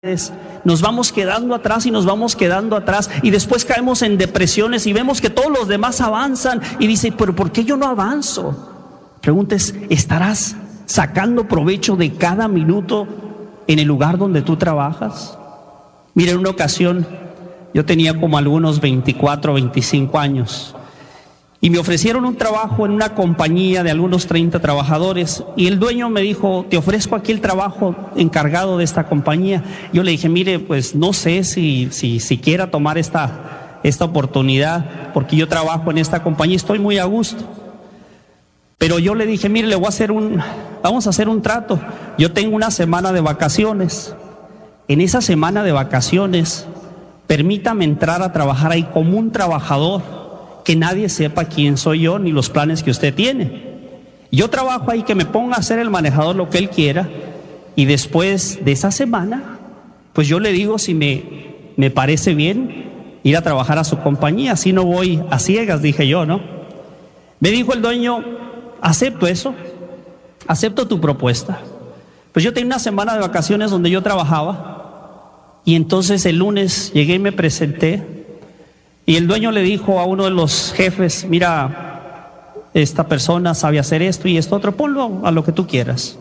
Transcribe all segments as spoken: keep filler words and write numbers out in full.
nos vamos quedando atrás y nos vamos quedando atrás y después caemos en depresiones y vemos que todos los demás avanzan y dice, pero ¿por qué yo no avanzo? Preguntes, ¿estarás sacando provecho de cada minuto en el lugar donde tú trabajas? Mira, en una ocasión yo tenía como algunos veinticuatro, veinticinco años y me ofrecieron un trabajo en una compañía de algunos treinta trabajadores y el dueño me dijo, te ofrezco aquí el trabajo encargado de esta compañía. Yo le dije, mire, pues no sé si, si, si quiera tomar esta, esta oportunidad porque yo trabajo en esta compañía y estoy muy a gusto. Pero yo le dije, mire, le voy a hacer un, vamos a hacer un trato. Yo tengo una semana de vacaciones. En esa semana de vacaciones, permítame entrar a trabajar ahí como un trabajador, que nadie sepa quién soy yo ni los planes que usted tiene. Yo trabajo ahí, que me ponga a hacer el manejador lo que él quiera y después de esa semana, pues yo le digo si me, me parece bien ir a trabajar a su compañía, así no voy a ciegas, dije yo, ¿no? Me dijo el dueño, acepto eso, acepto tu propuesta. Pues yo tenía una semana de vacaciones donde yo trabajaba y entonces el lunes llegué y me presenté. Y el dueño le dijo a uno de los jefes, mira, esta persona sabe hacer esto y esto otro, ponlo a lo que tú quieras.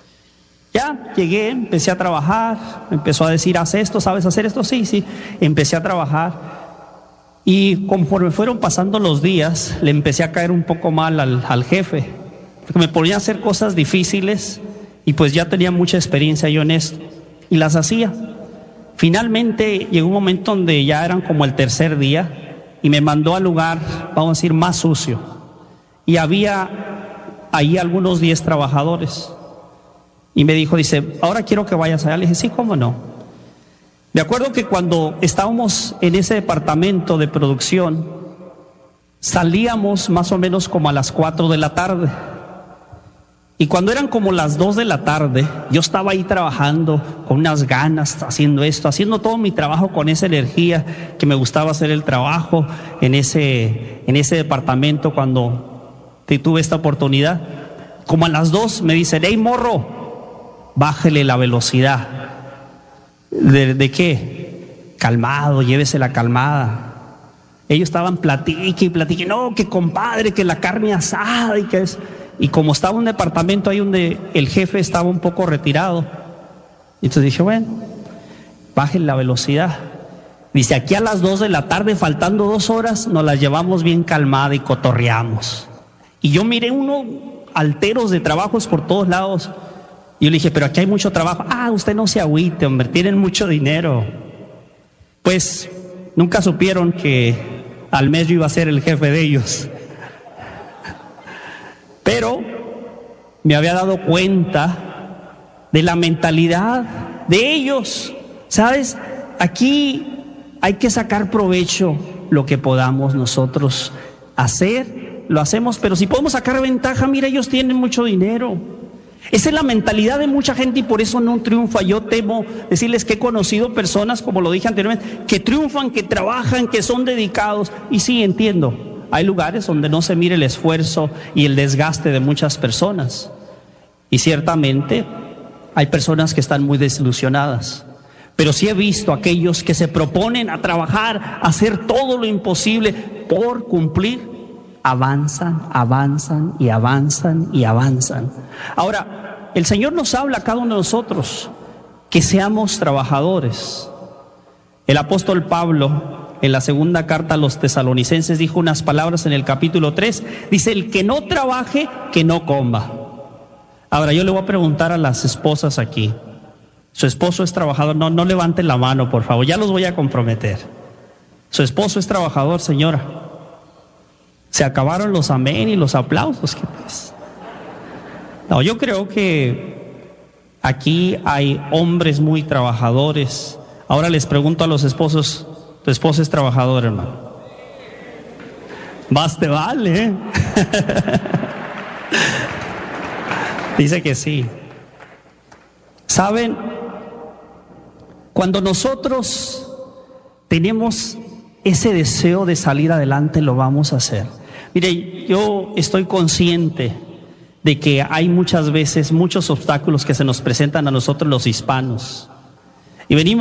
Ya llegué, empecé a trabajar, me empezó a decir, haz esto, ¿sabes hacer esto? Sí, sí, empecé a trabajar. Y conforme fueron pasando los días, le empecé a caer un poco mal al, al jefe, porque me ponía a hacer cosas difíciles y pues ya tenía mucha experiencia yo en esto, y las hacía. Finalmente llegó un momento donde ya eran como el tercer día y me mandó al lugar, vamos a decir, más sucio. Y había ahí algunos diez trabajadores. Y me dijo, dice, ahora quiero que vayas allá. Le dije, sí, cómo no. Me acuerdo que cuando estábamos en ese departamento de producción, salíamos más o menos como a las cuatro de la tarde. Y cuando eran como las dos de la tarde, yo estaba ahí trabajando con unas ganas, haciendo esto, haciendo todo mi trabajo con esa energía que me gustaba hacer el trabajo en ese, en ese departamento cuando tuve esta oportunidad. Como a las dos me dicen, hey morro, bájele la velocidad. ¿De, de qué? Calmado, llévese la calmada. Ellos estaban platique y platique, no, que compadre, que la carne asada y que es... Y como estaba un departamento ahí donde el jefe estaba un poco retirado, entonces dije, bueno, bajen la velocidad. Dice, aquí a las dos de la tarde, faltando dos horas, nos las llevamos bien calmada y cotorreamos. Y yo miré uno alteros de trabajos por todos lados. Y yo le dije, pero aquí hay mucho trabajo. Ah, usted no se agüite, hombre, tienen mucho dinero. Pues nunca supieron que al mes yo iba a ser el jefe de ellos. Pero me había dado cuenta de la mentalidad de ellos. ¿Sabes? Aquí hay que sacar provecho lo que podamos nosotros hacer, lo hacemos, pero si podemos sacar ventaja, mira, ellos tienen mucho dinero. Esa es la mentalidad de mucha gente y por eso no triunfa. Yo temo decirles que he conocido personas, como lo dije anteriormente, que triunfan, que trabajan, que son dedicados. Y sí, entiendo. Hay lugares donde no se mire el esfuerzo y el desgaste de muchas personas. Y ciertamente hay personas que están muy desilusionadas. Pero sí he visto aquellos que se proponen a trabajar, a hacer todo lo imposible por cumplir. Avanzan, avanzan y avanzan y avanzan. Ahora, el Señor nos habla a cada uno de nosotros que seamos trabajadores. El apóstol Pablo, en la segunda carta a los tesalonicenses, dijo unas palabras en el capítulo tres, dice, el que no trabaje, que no coma. Ahora yo le voy a preguntar a las esposas aquí, ¿su esposo es trabajador? No, no levanten la mano, por favor, ya los voy a comprometer. ¿Su esposo es trabajador, señora? Se acabaron los amén y los aplausos. ¿Qué pues? No, yo creo que aquí hay hombres muy trabajadores. Ahora les pregunto a los esposos, ¿tu esposa es trabajadora, hermano? Más te vale, ¿eh? Dice que sí. ¿Saben? Cuando nosotros tenemos ese deseo de salir adelante, lo vamos a hacer. Mire, yo estoy consciente de que hay muchas veces muchos obstáculos que se nos presentan a nosotros los hispanos. Y venimos